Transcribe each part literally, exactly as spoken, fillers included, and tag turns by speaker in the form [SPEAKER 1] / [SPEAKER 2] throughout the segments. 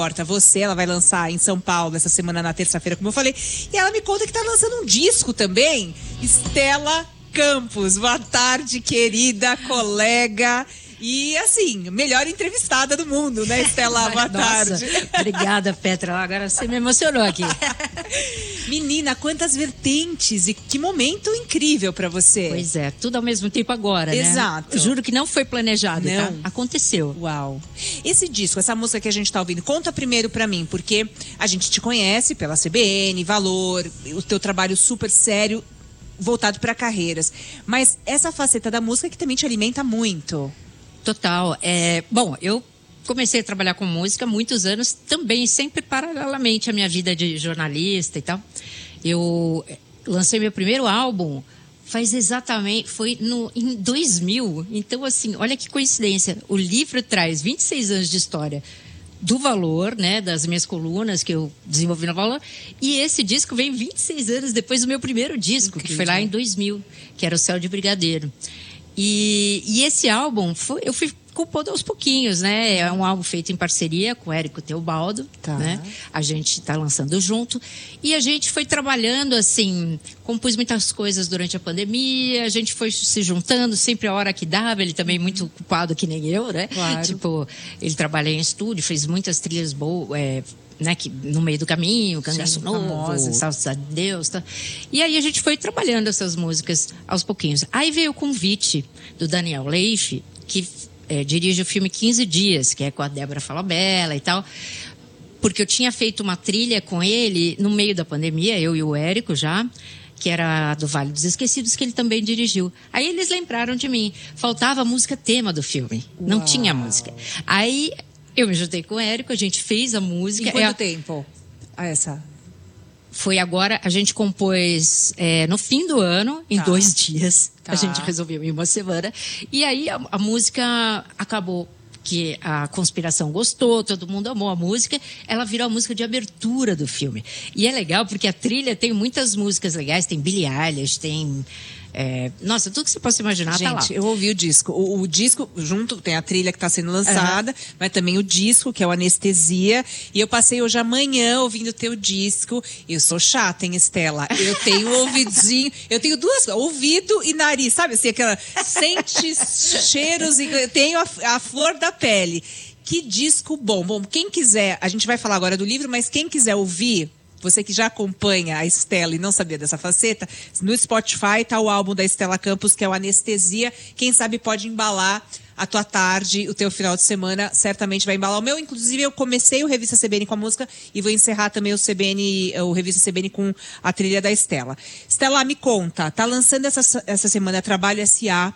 [SPEAKER 1] Você, ela vai lançar em São Paulo essa semana, na terça-feira, como eu falei. E ela me conta que tá lançando um disco também. Estela Campos. Boa tarde, querida colega. E assim, melhor entrevistada do mundo, né, Estela? Boa
[SPEAKER 2] Nossa,
[SPEAKER 1] tarde.
[SPEAKER 2] Obrigada, Petra. Agora você me emocionou aqui.
[SPEAKER 1] Menina, quantas vertentes e que momento incrível pra você.
[SPEAKER 2] Pois é, tudo ao mesmo tempo agora, né?
[SPEAKER 1] Exato.
[SPEAKER 2] Juro que não foi planejado,
[SPEAKER 1] não.
[SPEAKER 2] Tá? Aconteceu.
[SPEAKER 1] Uau. Esse disco, essa música que a gente tá ouvindo, conta primeiro pra mim, porque a gente te conhece pela C B N, Valor, o teu trabalho super sério, voltado pra carreiras. Mas essa faceta da música que também te alimenta muito.
[SPEAKER 2] Total. É, bom, eu comecei a trabalhar com música há muitos anos, também sempre paralelamente à minha vida de jornalista e tal. Eu lancei meu primeiro álbum faz exatamente, foi no, em dois mil. Então, assim, olha que coincidência. O livro traz vinte e seis anos de história do Valor, né, das minhas colunas que eu desenvolvi no Valor, e esse disco vem vinte e seis anos depois do meu primeiro disco, incrível, que foi lá em dois mil, que era o Céu de Brigadeiro. E, e esse álbum, foi, eu fui compondo aos pouquinhos, né? É um álbum feito em parceria com o Érico Teobaldo,
[SPEAKER 1] tá,
[SPEAKER 2] né? A gente está lançando junto. E a gente foi trabalhando, assim, compus muitas coisas durante a pandemia, a gente foi se juntando sempre a hora que dava, ele também muito ocupado que nem eu, né?
[SPEAKER 1] Claro.
[SPEAKER 2] Tipo, ele trabalha em estúdio, fez muitas trilhas boas, é, né, que no meio do caminho, Cangaço
[SPEAKER 1] Sim,
[SPEAKER 2] Novo, Salve de Deus, tá? E aí a gente foi trabalhando essas músicas aos pouquinhos. Aí veio o convite do Daniel Leif, que é, dirige o filme quinze dias, que é com a Débora Falabella e tal, porque eu tinha feito uma trilha com ele no meio da pandemia, eu e o Érico já, que era do Vale dos Esquecidos, que ele também dirigiu. Aí eles lembraram de mim, faltava a música tema do filme,
[SPEAKER 1] Uau.
[SPEAKER 2] Não tinha música. Aí eu me juntei com o Érico, a gente fez a música.
[SPEAKER 1] Em quanto
[SPEAKER 2] é,
[SPEAKER 1] tempo? Ah, essa.
[SPEAKER 2] Foi agora, a gente compôs é, no fim do ano, em
[SPEAKER 1] tá.
[SPEAKER 2] dois dias.
[SPEAKER 1] Tá.
[SPEAKER 2] A gente resolveu em uma semana. E aí a, a música acabou, que a conspiração gostou, todo mundo amou a música, ela virou a música de abertura do filme. E é legal porque a trilha tem muitas músicas legais, tem Billie Eilish, tem... É, nossa, tudo que você possa imaginar
[SPEAKER 1] gente,
[SPEAKER 2] tá lá.
[SPEAKER 1] Eu ouvi o disco. O, o disco, junto, tem a trilha que está sendo lançada, uhum. mas também o disco, que é o Anestesia. E eu passei hoje amanhã ouvindo o teu disco. Eu sou chata, hein, Estela? Eu tenho ouvidinho, eu tenho duas, ouvido e nariz, sabe assim, aquela, sente cheiros e eu tenho a, a flor da pele. Que disco bom. Bom, quem quiser, a gente vai falar agora do livro, mas quem quiser ouvir, você que já acompanha a Estela e não sabia dessa faceta, no Spotify tá o álbum da Estela Campos, que é o Anestesia. Quem sabe pode embalar a tua tarde, o teu final de semana, certamente vai embalar o meu. Inclusive, eu comecei o Revista C B N com a música e vou encerrar também o C B N, o Revista C B N com a trilha da Estela. Estela, me conta, tá lançando essa, essa semana Trabalho S A.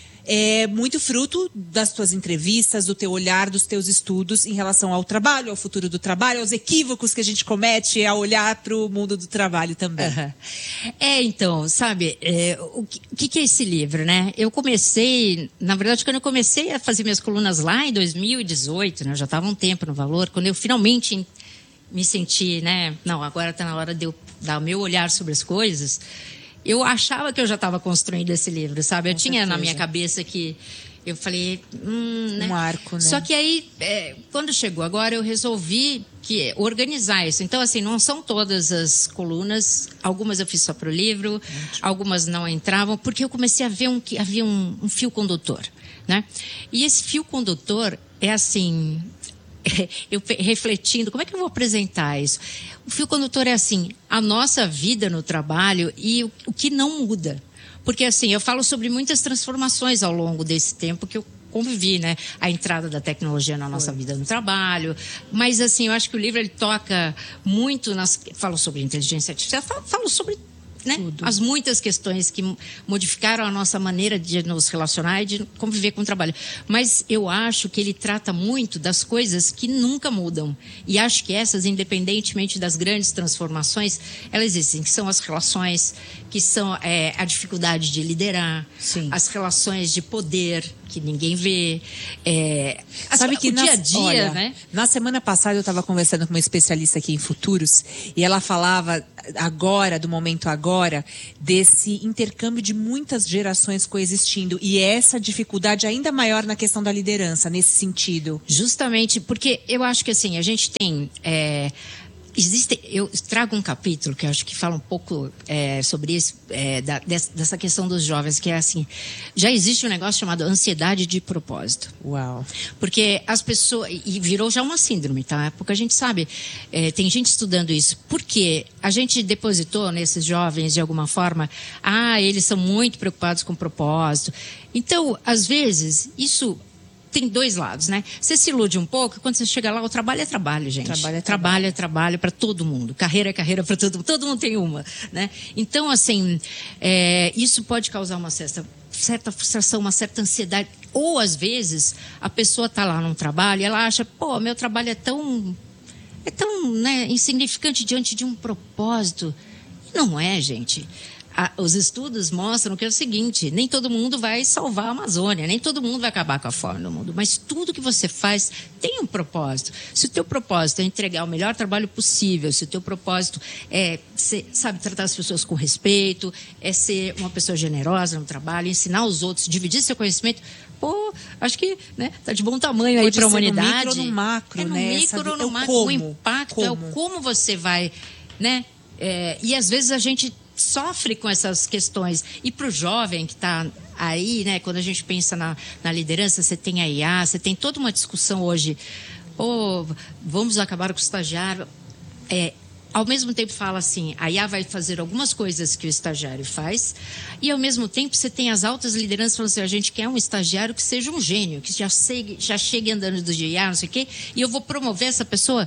[SPEAKER 1] É muito fruto das tuas entrevistas, do teu olhar, dos teus estudos em relação ao trabalho, ao futuro do trabalho, aos equívocos que a gente comete ao olhar para o mundo do trabalho também.
[SPEAKER 2] Uhum. É, então, sabe, é, o, que, o que é esse livro, né? Eu comecei, na verdade, quando eu comecei a fazer minhas colunas lá em dois mil e dezoito, né? Eu já estava um tempo no Valor, quando eu finalmente me senti, né? Não, agora está na hora de eu dar o meu olhar sobre as coisas. Eu achava que eu já estava construindo esse livro, sabe? Eu Com tinha certeza. Na minha cabeça que... Eu falei... Hum, né?
[SPEAKER 1] Um arco, né?
[SPEAKER 2] Só que aí, é, quando chegou agora, eu resolvi que, organizar isso. Então, assim, não são todas as colunas. Algumas eu fiz só para o livro, Muito. Algumas não entravam, porque eu comecei a ver um, que havia um, um fio condutor, né? E esse fio condutor é assim... Eu refletindo, como é que eu vou apresentar isso? O fio condutor é assim, a nossa vida no trabalho e o, o que não muda. Porque assim, eu falo sobre muitas transformações ao longo desse tempo que eu convivi, né? A entrada da tecnologia na nossa Foi. vida no trabalho. Mas assim, eu acho que o livro ele toca muito nas... Falo sobre inteligência artificial, falo, falo sobre... Né? As muitas questões que modificaram a nossa maneira de nos relacionar e de conviver com o trabalho. Mas eu acho que ele trata muito das coisas que nunca mudam. E acho que essas, independentemente das grandes transformações, elas existem, que são as relações, que são é, a dificuldade de liderar, Sim. as relações de poder, que ninguém vê. É,
[SPEAKER 1] Sabe
[SPEAKER 2] as,
[SPEAKER 1] que
[SPEAKER 2] o
[SPEAKER 1] na,
[SPEAKER 2] dia a dia,
[SPEAKER 1] olha,
[SPEAKER 2] né?
[SPEAKER 1] Na semana passada eu estava conversando com uma especialista aqui em futuros e ela falava agora, do momento agora, agora desse intercâmbio de muitas gerações coexistindo e essa dificuldade ainda maior na questão da liderança, nesse sentido.
[SPEAKER 2] Justamente, porque eu acho que assim, a gente tem... É, existe, eu trago um capítulo que eu acho que fala um pouco é, sobre isso, é, da, dessa questão dos jovens, que é assim, já existe um negócio chamado ansiedade de propósito.
[SPEAKER 1] Uau.
[SPEAKER 2] Porque as pessoas, e virou já uma síndrome, tá? Porque a gente sabe, é, tem gente estudando isso, porque a gente depositou nesses jovens de alguma forma, ah, eles são muito preocupados com propósito. Então, às vezes, isso... tem dois lados, né? Você se ilude um pouco, quando você chega lá, o trabalho é trabalho, gente.
[SPEAKER 1] Trabalho é trabalho.
[SPEAKER 2] Trabalho é trabalho para todo mundo. Carreira é carreira para todo mundo. Todo mundo tem uma, né? Então, assim, é, isso pode causar uma certa, certa frustração, uma certa ansiedade. Ou, às vezes, a pessoa está lá num trabalho e ela acha, pô, meu trabalho é tão, é tão, né, insignificante diante de um propósito. Não é, gente. A, os estudos mostram que é o seguinte, nem todo mundo vai salvar a Amazônia, nem todo mundo vai acabar com a fome no mundo, mas tudo que você faz tem um propósito. Se o teu propósito é entregar o melhor trabalho possível, se o teu propósito é, ser, sabe, tratar as pessoas com respeito, é ser uma pessoa generosa no trabalho, ensinar os outros, dividir seu conhecimento, pô, acho que, né, tá de bom tamanho aí para a humanidade.
[SPEAKER 1] No micro ou no macro,
[SPEAKER 2] é no
[SPEAKER 1] né?
[SPEAKER 2] micro ou no
[SPEAKER 1] é o
[SPEAKER 2] macro.
[SPEAKER 1] como,
[SPEAKER 2] o impacto como. É o como você vai, né? É, e às vezes a gente sofre com essas questões. E para o jovem que está aí, né, quando a gente pensa na, na liderança, você tem a I A, você tem toda uma discussão hoje, oh, vamos acabar com o estagiário. É, ao mesmo tempo fala assim, a I A vai fazer algumas coisas que o estagiário faz, e ao mesmo tempo você tem as altas lideranças falando assim, a gente quer um estagiário que seja um gênio, que já, segue, já chegue andando do I A, não sei o quê, e eu vou promover essa pessoa.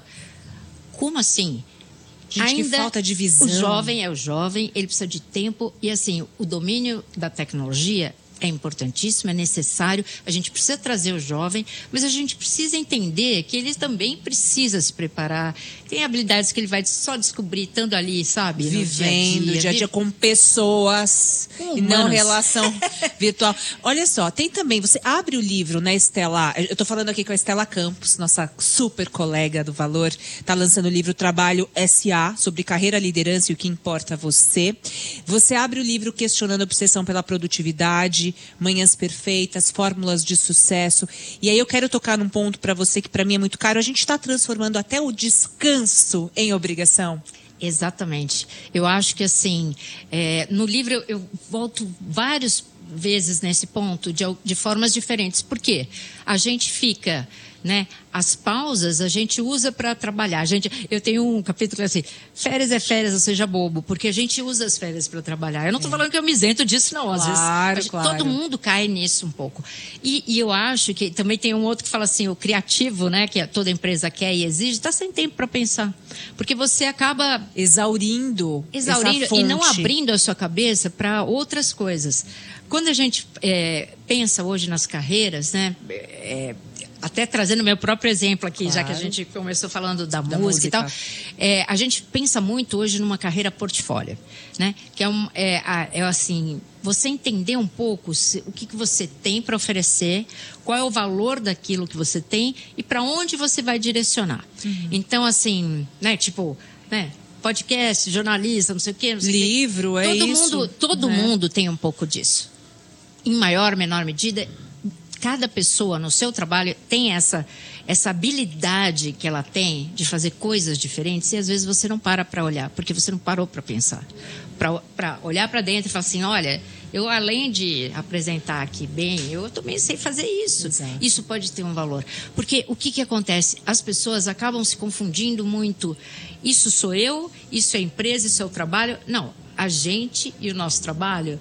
[SPEAKER 2] Como assim?
[SPEAKER 1] Gente,
[SPEAKER 2] ainda
[SPEAKER 1] que falta de visão.
[SPEAKER 2] O jovem é o jovem, ele precisa de tempo e assim, o domínio da tecnologia é importantíssimo, é necessário, a gente precisa trazer o jovem, mas a gente precisa entender que ele também precisa se preparar. Tem habilidades que ele vai só descobrir estando ali, sabe?
[SPEAKER 1] Vivendo,
[SPEAKER 2] no dia a dia,
[SPEAKER 1] dia a dia com pessoas
[SPEAKER 2] com
[SPEAKER 1] e não
[SPEAKER 2] humanos.
[SPEAKER 1] relação virtual. Olha só, tem também, você abre o livro, né, Estela? Eu estou falando aqui com a Estela Campos, nossa super colega do Valor, está lançando o livro Trabalho S A, sobre carreira, liderança e o que importa a você. Você abre o livro questionando a obsessão pela produtividade, manhãs perfeitas, fórmulas de sucesso. E aí eu quero tocar num ponto para você que para mim é muito caro. A gente está transformando até o descanso em obrigação.
[SPEAKER 2] Exatamente. Eu acho que assim, é, no livro eu, eu volto várias vezes nesse ponto de, de formas diferentes. Por quê? A gente fica, né? As pausas a gente usa para trabalhar. A gente, eu tenho um capítulo assim, férias é férias, ou seja, bobo, porque a gente usa as férias para trabalhar. Eu não estou é. falando que eu me isento disso, não. Às
[SPEAKER 1] claro,
[SPEAKER 2] vezes,
[SPEAKER 1] claro.
[SPEAKER 2] Todo mundo cai nisso um pouco. E, e eu acho que também tem um outro que fala assim, o criativo, né, que toda empresa quer e exige, está sem tempo para pensar. Porque você acaba
[SPEAKER 1] exaurindo,
[SPEAKER 2] exaurindo
[SPEAKER 1] essa fonte.
[SPEAKER 2] E não abrindo a sua cabeça para outras coisas. Quando a gente é, pensa hoje nas carreiras, né, é, até trazendo meu próprio exemplo aqui, claro. Já que a gente começou falando da, da música, música e tal, é, a gente pensa muito hoje numa carreira portfólio, né? Que é, um, é, é assim, você entender um pouco se, o que, que você tem para oferecer, qual é o valor daquilo que você tem e para onde você vai direcionar. Uhum. Então, assim, né, tipo, né? Podcast, jornalista, não sei o quê, não sei
[SPEAKER 1] livro,
[SPEAKER 2] o quê.
[SPEAKER 1] é
[SPEAKER 2] todo
[SPEAKER 1] isso.
[SPEAKER 2] Mundo, todo
[SPEAKER 1] né?
[SPEAKER 2] mundo tem um pouco disso. Em maior ou menor medida, cada pessoa no seu trabalho tem essa, essa habilidade que ela tem de fazer coisas diferentes e às vezes você não para para olhar, porque você não parou para pensar. Para olhar para dentro e falar assim, olha, eu além de apresentar aqui bem, eu também sei fazer isso. Exato. Isso pode ter um valor. Porque o que, que acontece? As pessoas acabam se confundindo muito. Isso sou eu, isso é empresa, isso é o trabalho. Não, a gente e o nosso trabalho...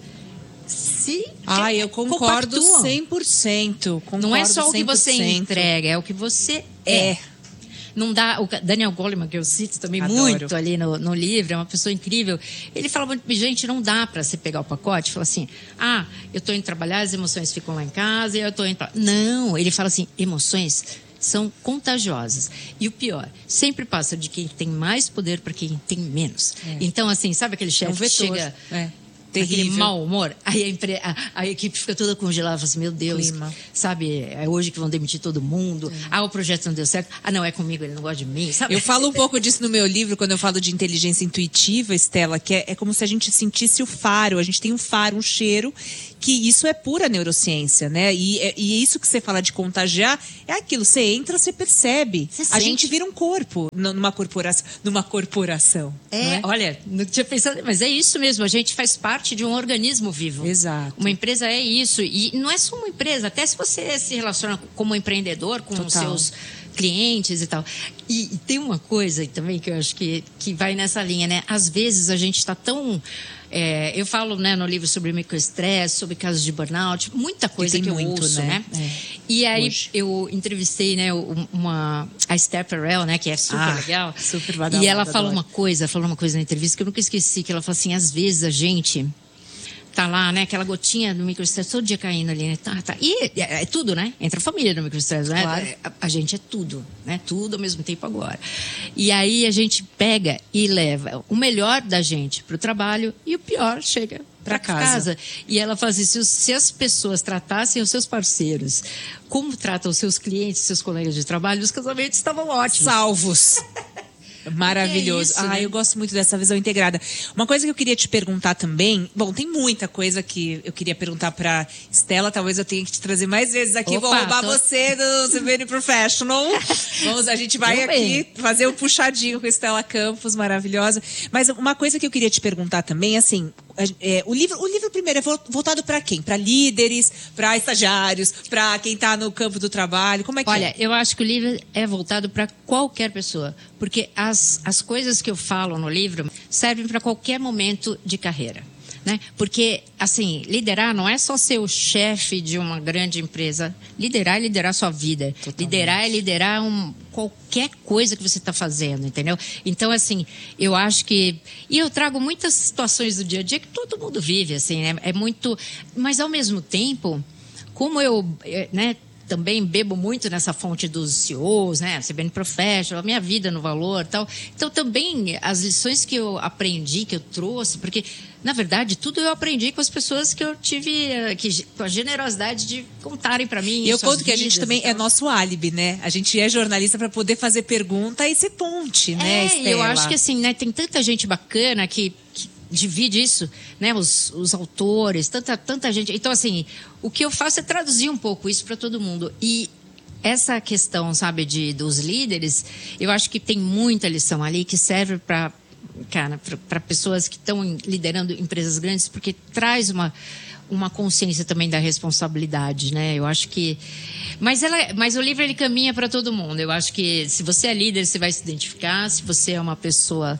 [SPEAKER 2] Se
[SPEAKER 1] ah, eu concordo cem por cento. Concordo
[SPEAKER 2] não é só o que
[SPEAKER 1] cem por cento.
[SPEAKER 2] Você entrega, é o que você é. é. Não dá, o Daniel Goleman, que eu cito também Adoro. muito ali no, no livro, é uma pessoa incrível. Ele fala, gente, não dá para você pegar o pacote e falar assim, ah, eu estou indo trabalhar, as emoções ficam lá em casa e eu estou indo pra... Não, ele fala assim, emoções são contagiosas. E o pior, sempre passa de quem tem mais poder para quem tem menos. É. Então, assim, sabe aquele chefe
[SPEAKER 1] é um
[SPEAKER 2] que chega...
[SPEAKER 1] É. Terrível.
[SPEAKER 2] Aquele mau humor. Aí a, empre... a, a equipe fica toda congelada, fala assim, meu Deus,
[SPEAKER 1] Clima.
[SPEAKER 2] sabe, é hoje que vão demitir todo mundo. É. Ah, o projeto não deu certo. Ah, não, é comigo, ele não gosta de mim, sabe?
[SPEAKER 1] Eu falo um pouco disso no meu livro, quando eu falo de inteligência intuitiva, Estela, que é, é como se a gente sentisse o faro. A gente tem um faro, um cheiro, que isso é pura neurociência, né? E, e isso que você fala de contagiar, é aquilo, você entra, você percebe. Você a sente. Gente vira um corpo numa corporação. Numa corporação
[SPEAKER 2] é, é, olha, não tinha pensado, mas é isso mesmo, a gente faz parte de um organismo vivo.
[SPEAKER 1] Exato.
[SPEAKER 2] Uma empresa é isso, e não é só uma empresa, até se você se relaciona como empreendedor, com Total. Os seus clientes e tal. E, e tem uma coisa também que eu acho que, que vai nessa linha, né? Às vezes a gente está tão... É, eu falo, né, no livro sobre microestresse, sobre casos de burnout, muita coisa que, que eu muito, ouço, né? né? É. E aí Hoje. eu entrevistei, né, uma, a Esther Perel, né, que é super ah, legal.
[SPEAKER 1] Super badalada,
[SPEAKER 2] e ela falou uma coisa, falou uma coisa na entrevista que eu nunca esqueci, que ela falou assim, às vezes a gente tá lá, né, aquela gotinha do microestresse todo dia caindo ali, né? Tá, tá. E é, é tudo, né? Entra a família no microestresse, né?
[SPEAKER 1] Claro.
[SPEAKER 2] A, a gente é tudo, né? Tudo ao mesmo tempo agora. E aí a gente pega e leva o melhor da gente pro trabalho e o pior chega para casa. casa. E ela faz isso, se as pessoas tratassem os seus parceiros como tratam os seus clientes, seus colegas de trabalho, os casamentos estavam ótimos.
[SPEAKER 1] Salvos. Maravilhoso. É isso, ah, né? Eu gosto muito dessa visão integrada. Uma coisa que eu queria te perguntar também, bom, tem muita coisa que eu queria perguntar pra Estela, talvez eu tenha que te trazer mais vezes aqui. Opa, vou roubar tô... você do C B N Professional. Vamos, a gente vai eu aqui bem. fazer um puxadinho com a Estela Campos, maravilhosa. Mas uma coisa que eu queria te perguntar também, assim, é, o livro, o livro primeiro é voltado para quem? Para líderes, para estagiários, para quem está no campo do trabalho? Como é que
[SPEAKER 2] Olha,
[SPEAKER 1] é?
[SPEAKER 2] eu acho que o livro é voltado para qualquer pessoa, porque as, as coisas que eu falo no livro servem para qualquer momento de carreira. Né? Porque, assim, liderar não é só ser o chefe de uma grande empresa. Liderar é liderar a sua vida. Totalmente. Liderar é liderar um, qualquer coisa que você está fazendo, entendeu? Então, assim, eu acho que... E eu trago muitas situações do dia a dia que todo mundo vive, assim, né? É muito... Mas, ao mesmo tempo, como eu... né, também bebo muito nessa fonte dos C E Os, né? C B N Professional, a minha vida no valor e tal. Então, também, as lições que eu aprendi, que eu trouxe, porque, na verdade, tudo eu aprendi com as pessoas que eu tive, que, com a generosidade de contarem para mim.
[SPEAKER 1] E eu conto que a gente também é nosso álibi, né? A gente é jornalista para poder fazer pergunta e ser ponte, né, Estela?
[SPEAKER 2] É, eu acho que, assim, né? Tem tanta gente bacana que... que divide isso, né? Os, os autores, tanta, tanta gente. Então, assim, o que eu faço é traduzir um pouco isso para todo mundo. E essa questão, sabe, de, dos líderes, eu acho que tem muita lição ali que serve para, cara, para pessoas que estão liderando empresas grandes, porque traz uma, uma consciência também da responsabilidade, né? Eu acho que... Mas, ela, mas o livro, ele caminha para todo mundo. Eu acho que se você é líder, você vai se identificar. Se você é uma pessoa...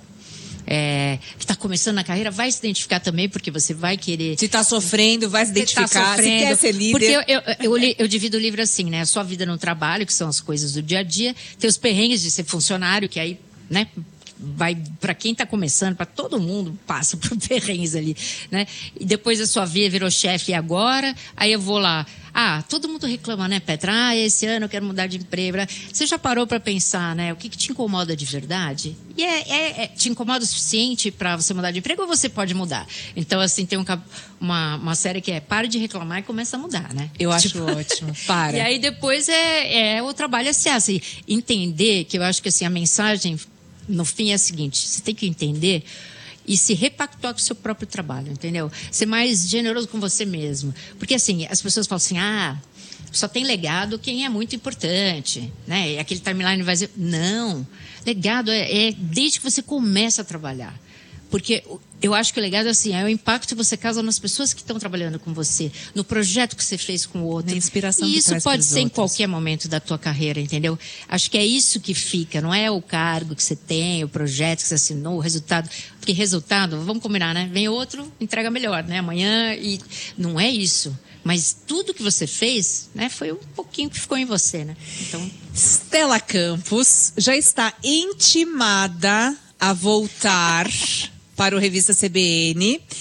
[SPEAKER 2] É, que está começando na carreira, vai se identificar também, porque você vai querer...
[SPEAKER 1] Se está sofrendo, vai se identificar, tá sofrendo, se quer ser líder.
[SPEAKER 2] Porque eu, eu, eu, eu, eu divido o livro assim, né? A sua vida no trabalho, que são as coisas do dia a dia, tem os perrengues de ser funcionário, que aí, né... vai para quem está começando, para todo mundo passa por perrengues ali, né? E depois a sua vida virou chefe e agora, aí eu vou lá, ah, todo mundo reclama, né, Petra? Ah, esse ano eu quero mudar de emprego. Você já parou para pensar, né? O que, que te incomoda de verdade? E é, é, é te incomoda o suficiente para você mudar de emprego ou você pode mudar? Então, assim, tem um, uma, uma série que é Pare de Reclamar e Começa a Mudar, né?
[SPEAKER 1] Eu acho tipo, ótimo. Para.
[SPEAKER 2] E aí depois é, é o trabalho assim, assim, entender que eu acho que assim, a mensagem no fim é a seguinte, você tem que entender e se repactuar com o seu próprio trabalho, entendeu? Ser mais generoso com você mesmo. Porque assim, as pessoas falam assim, ah, só tem legado quem é muito importante, né? E aquele timeline vai dizer, não, legado é, é desde que você começa a trabalhar. Porque eu acho que o legado assim, é o impacto que você causa nas pessoas que estão trabalhando com você, no projeto que você fez com o outro.
[SPEAKER 1] Na inspiração
[SPEAKER 2] e isso
[SPEAKER 1] que
[SPEAKER 2] pode ser
[SPEAKER 1] outros.
[SPEAKER 2] Em qualquer momento da tua carreira, entendeu? Acho que é isso que fica, não é o cargo que você tem, o projeto que você assinou, o resultado. Porque resultado, vamos combinar, né? Vem outro, entrega melhor, né? Amanhã, e não é isso. Mas tudo que você fez, né, foi um pouquinho que ficou em você, né? Então...
[SPEAKER 1] Estela Campos já está intimada a voltar para o Revista C B N.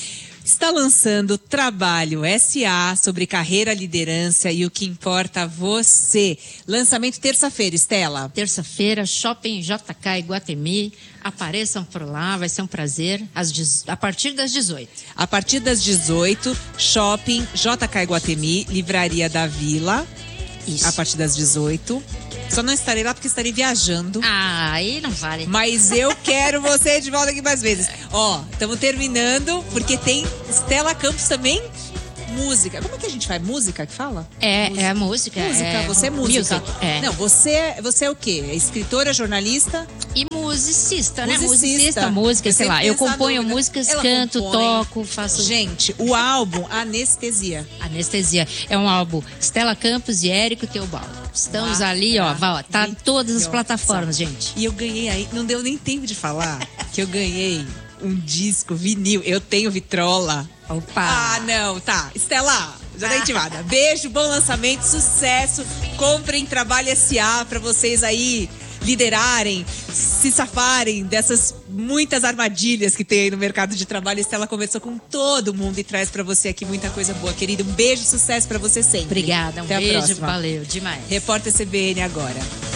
[SPEAKER 1] está lançando Trabalho S A sobre carreira, liderança e o que importa você. Lançamento terça-feira, Estela.
[SPEAKER 2] Terça-feira, Shopping J K Iguatemi. Apareçam por lá, vai ser um prazer. Às, a partir das dezoito.
[SPEAKER 1] A partir das dezoito, Shopping J K Iguatemi, Livraria da Vila.
[SPEAKER 2] Isso.
[SPEAKER 1] A partir das dezoito. Só não estarei lá porque estarei viajando.
[SPEAKER 2] Ah, aí não vale.
[SPEAKER 1] Mas eu quero você de volta aqui mais vezes. Ó, estamos terminando, porque tem Estela Campos também. Música. Como é que a gente faz? Música que fala?
[SPEAKER 2] É,
[SPEAKER 1] música.
[SPEAKER 2] é a música.
[SPEAKER 1] Música,
[SPEAKER 2] é,
[SPEAKER 1] você é música.
[SPEAKER 2] Music, é.
[SPEAKER 1] Não, você, você é o quê? É escritora, jornalista?
[SPEAKER 2] E musicista, né?
[SPEAKER 1] Musicista.
[SPEAKER 2] Musicista, música,
[SPEAKER 1] Eu
[SPEAKER 2] sei lá.
[SPEAKER 1] sempre
[SPEAKER 2] Eu
[SPEAKER 1] tenho essa
[SPEAKER 2] componho
[SPEAKER 1] dúvida.
[SPEAKER 2] músicas,
[SPEAKER 1] Ela
[SPEAKER 2] canto,
[SPEAKER 1] compõe.
[SPEAKER 2] toco, faço.
[SPEAKER 1] Gente, o álbum Anestesia.
[SPEAKER 2] Anestesia. É um álbum Estela Campos e Érico Teobaldo. Estamos
[SPEAKER 1] Ah,
[SPEAKER 2] ali, ó.
[SPEAKER 1] tá.
[SPEAKER 2] Ó, tá em todas as
[SPEAKER 1] Nossa.
[SPEAKER 2] plataformas, gente.
[SPEAKER 1] E eu ganhei aí, não deu nem tempo de falar que eu ganhei um disco vinil. Eu tenho vitrola.
[SPEAKER 2] Opa!
[SPEAKER 1] Ah, não, tá. Estela, já tá intimada. Beijo, bom lançamento, sucesso. Comprem Trabalho S A pra vocês aí liderarem, se safarem dessas muitas armadilhas que tem aí no mercado de trabalho. Estela conversou com todo mundo e traz pra você aqui muita coisa boa, querida. Um beijo e sucesso pra você sempre.
[SPEAKER 2] Obrigada, um
[SPEAKER 1] Até a
[SPEAKER 2] beijo,
[SPEAKER 1] próxima.
[SPEAKER 2] valeu demais.
[SPEAKER 1] Repórter C B N agora.